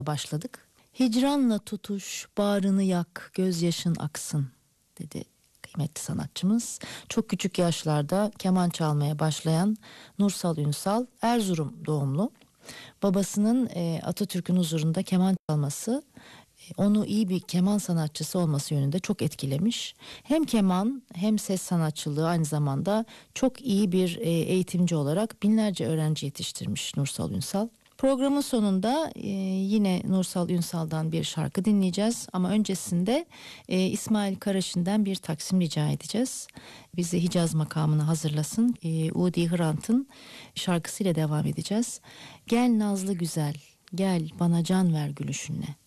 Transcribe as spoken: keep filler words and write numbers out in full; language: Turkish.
başladık. Hicranla tutuş, bağrını yak, gözyaşın aksın dedi kıymetli sanatçımız. Çok küçük yaşlarda keman çalmaya başlayan Nursal Ünsal Erzurum doğumlu. Babasının e, Atatürk'ün huzurunda keman çalması e, onu iyi bir keman sanatçısı olması yönünde çok etkilemiş. Hem keman hem ses sanatçılığı, aynı zamanda çok iyi bir e, eğitimci olarak binlerce öğrenci yetiştirmiş Nursal Ünsal. Programın sonunda e, yine Nursal Ünsal'dan bir şarkı dinleyeceğiz ama öncesinde e, İsmail Karaşin'den bir taksim rica edeceğiz. Bizi Hicaz makamına hazırlasın. E, Udi Hrant'ın şarkısıyla devam edeceğiz. Gel nazlı güzel, gel bana can ver gülüşünle.